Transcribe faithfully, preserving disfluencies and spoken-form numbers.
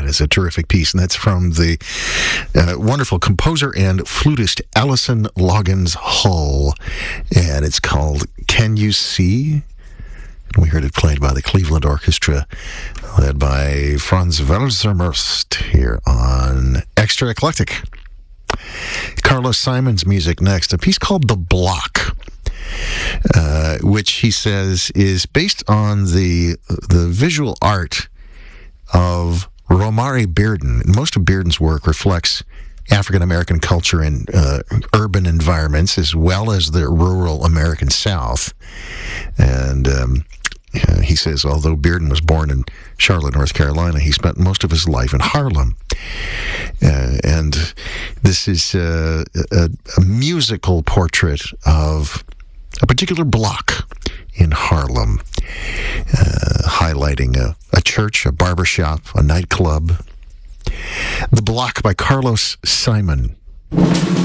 That is a terrific piece, and that's from the uh, wonderful composer and flutist Allison Loggins Hull, and it's called Can You See? We heard it played by the Cleveland Orchestra, led by Franz Welser-Möst here on Extra Eclectic. Carlos Simon's music next, a piece called The Block, uh, which he says is based on the the visual art of Romare Bearden. Most of Bearden's work reflects African-American culture in uh, urban environments as well as the rural American South. And um, uh, he says, although Bearden was born in Charlotte, North Carolina, he spent most of his life in Harlem. Uh, and this is uh, a, a musical portrait of a particular block in Harlem, uh, highlighting a, a church, a barbershop, a nightclub. The Block by Carlos Simon.